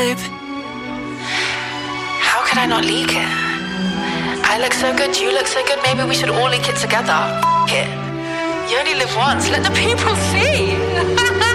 How could I not leak it? I look so good, you look so good, maybe we should all leak it together. It. You only live once, let the people see.